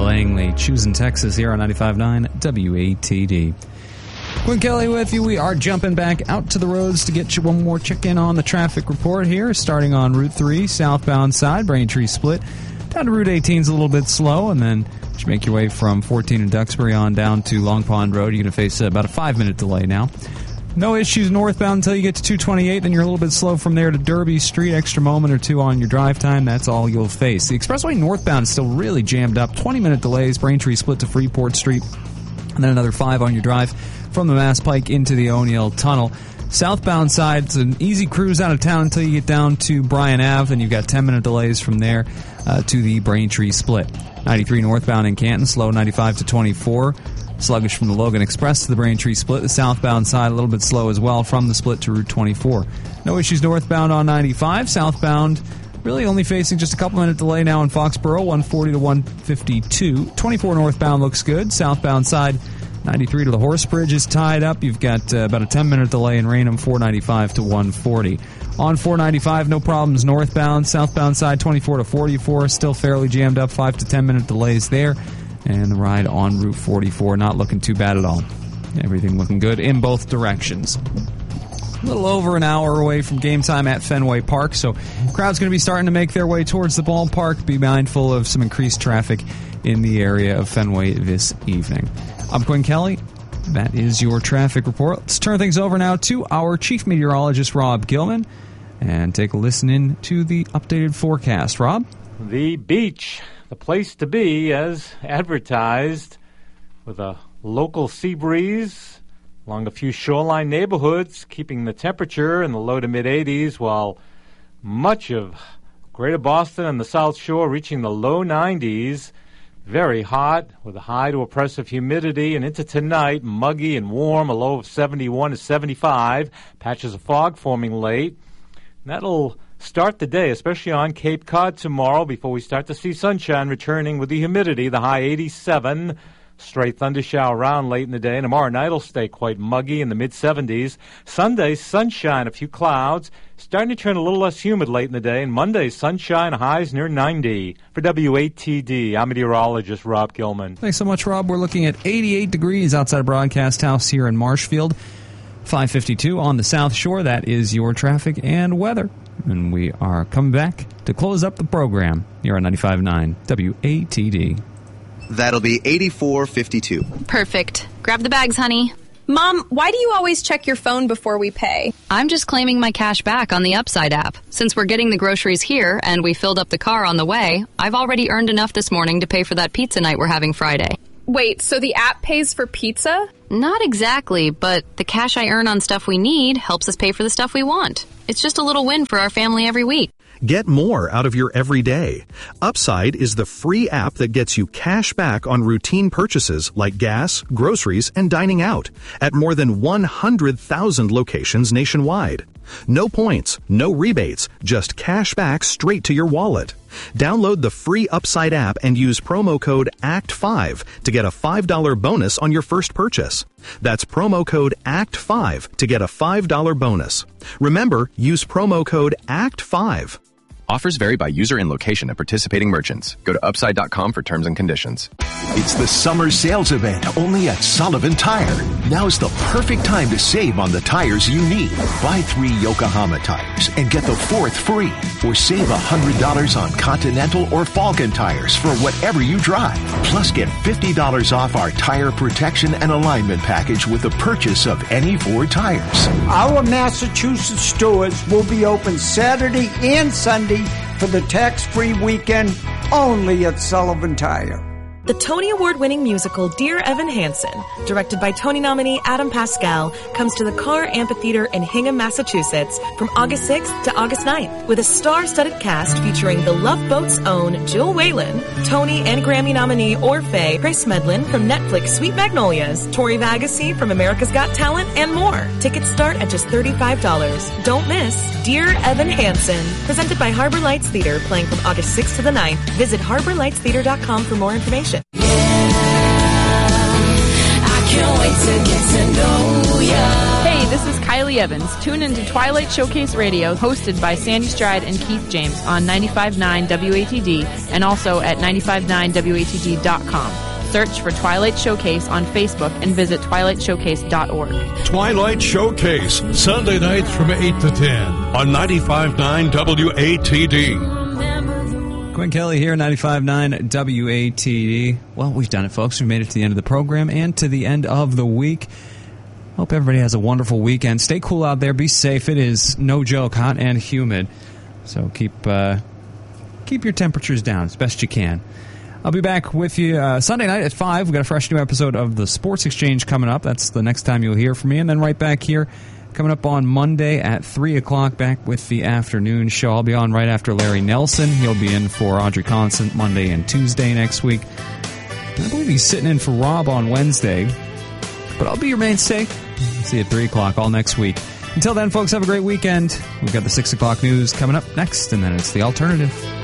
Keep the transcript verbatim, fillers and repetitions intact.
Langley, choosing Texas here on ninety-five point nine W A T D. Quinn Kelly with you. We are jumping back out to the roads to get you one more check-in on the traffic report here, starting on Route three, southbound side, Braintree split. Down to Route eighteen is a little bit slow, and then you make your way from fourteen and Duxbury on down to Long Pond Road. You're going to face about a five-minute delay now. No issues northbound until you get to two twenty-eight. Then you're a little bit slow from there to Derby Street. Extra moment or two on your drive time. That's all you'll face. The expressway northbound is still really jammed up. twenty-minute delays. Braintree split to Freeport Street. And then another five on your drive from the Mass Pike into the O'Neill Tunnel. Southbound side, it's an easy cruise out of town until you get down to Bryan Avenue. Then you've got ten-minute delays from there uh, to the Braintree split. ninety-three northbound in Canton, slow ninety-five to twenty-four. Sluggish from the Logan Express to the Braintree split. The southbound side a little bit slow as well from the split to Route twenty-four. No issues northbound on ninety-five. Southbound really only facing just a couple minute delay now in Foxborough, one forty to one fifty-two. twenty-four northbound looks good. Southbound side, ninety-three to the Horse Bridge is tied up. You've got uh, about a ten minute delay in Raynham, four ninety-five to one forty. On four ninety-five, no problems northbound. Southbound side, twenty-four to forty-four, still fairly jammed up, five to ten minute delays there. And the ride on Route forty-four, not looking too bad at all. Everything looking good in both directions. A little over an hour away from game time at Fenway Park, so crowd's going to be starting to make their way towards the ballpark. Be mindful of some increased traffic in the area of Fenway this evening. I'm Quinn Kelly. That is your traffic report. Let's turn things over now to our chief meteorologist, Rob Gilman, and take a listen in to the updated forecast. Rob? The beach, the place to be as advertised, with a local sea breeze along a few shoreline neighborhoods, keeping the temperature in the low to mid eighties, while much of Greater Boston and the South Shore reaching the low nineties. Very hot, with a high to oppressive humidity, and into tonight, muggy and warm, a low of seventy-one to seventy-five. Patches of fog forming late. And that'll start the day, especially on Cape Cod tomorrow, before we start to see sunshine returning with the humidity, the high eighty-seven. Straight thunder shower around late in the day. Tomorrow night will stay quite muggy in the mid-seventies. Sunday, sunshine, a few clouds. Starting to turn a little less humid late in the day. And Monday, sunshine, highs near ninety. For W A T D, I'm meteorologist Rob Gilman. Thanks so much, Rob. We're looking at eighty-eight degrees outside Broadcast House here in Marshfield. five fifty-two on the South Shore. That is your traffic and weather. And we are coming back to close up the program here on ninety-five point nine W A T D. That'll be eighty-four fifty-two. Perfect. Grab the bags, honey. Mom, why do you always check your phone before we pay? I'm just claiming my cash back on the Upside app. Since we're getting the groceries here and we filled up the car on the way, I've already earned enough this morning to pay for that pizza night we're having Friday. Wait, so the app pays for pizza? Not exactly, but the cash I earn on stuff we need helps us pay for the stuff we want. It's just a little win for our family every week. Get more out of your everyday. Upside is the free app that gets you cash back on routine purchases like gas, groceries, and dining out at more than one hundred thousand locations nationwide. No points, no rebates, just cash back straight to your wallet. Download the free Upside app and use promo code A C T five to get a five dollars bonus on your first purchase. That's promo code A C T five to get a five dollars bonus. Remember, use promo code A C T five. Offers vary by user and location at participating merchants. Go to upside dot com for terms and conditions. It's the summer sales event only at Sullivan Tire. Now's the perfect time to save on the tires you need. Buy three Yokohama tires and get the fourth free. Or save one hundred dollars on Continental or Falcon tires for whatever you drive. Plus get fifty dollars off our tire protection and alignment package with the purchase of any four tires. Our Massachusetts stores will be open Saturday and Sunday for the tax-free weekend only at Sullivan Tire. The Tony Award-winning musical Dear Evan Hansen, directed by Tony nominee Adam Pascal, comes to the Carr Amphitheater in Hingham, Massachusetts from August sixth to August ninth with a star-studded cast featuring the Love Boat's own Jill Whalen, Tony and Grammy nominee Orfeh, Grace Medlin from Netflix Sweet Magnolias, Tori Vagassi from America's Got Talent, and more. Tickets start at just thirty-five dollars. Don't miss Dear Evan Hansen, presented by Harbor Lights Theater, playing from August sixth to the ninth. Visit harbor lights theater dot com for more information. Yeah, I can't wait to get to know ya. Hey, this is Kylie Evans. Tune into Twilight Showcase Radio, hosted by Sandy Stride and Keith James on ninety-five point nine W A T D and also at ninety-five point nine W A T D dot com. Search for Twilight Showcase on Facebook and visit twilight showcase dot org. Twilight Showcase, Sunday nights from eight to ten on ninety-five point nine W A T D. Quinn Kelly here, ninety-five point nine W A T D. Well, we've done it, folks. We've made it to the end of the program and to the end of the week. Hope everybody has a wonderful weekend. Stay cool out there. Be safe. It is, no joke, hot and humid. So keep uh, keep your temperatures down as best you can. I'll be back with you uh, Sunday night at five. We've got a fresh new episode of the Sports Exchange coming up. That's the next time you'll hear from me. And then right back here, coming up on Monday at three o'clock, back with the afternoon show. I'll be on right after Larry Nelson. He'll be in for Audrey Constant Monday and Tuesday next week. And I believe he's sitting in for Rob on Wednesday. But I'll be your mainstay. See you at three o'clock all next week. Until then, folks, have a great weekend. We've got the six o'clock news coming up next, and then it's The Alternative.